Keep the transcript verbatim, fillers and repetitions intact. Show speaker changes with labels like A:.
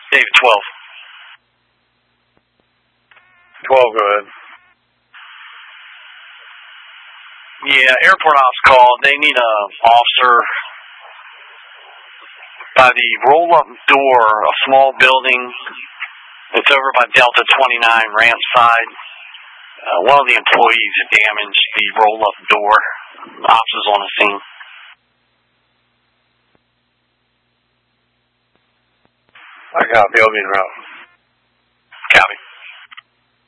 A: David, twelve.
B: twelve, go ahead.
A: Yeah, airport ops called. They need a officer by the roll-up door, a small building. It's over by Delta twenty-nine ramp side. Uh, one of the employees had damaged the roll-up door. Ops was on the scene.
B: I copy. I'll be in route.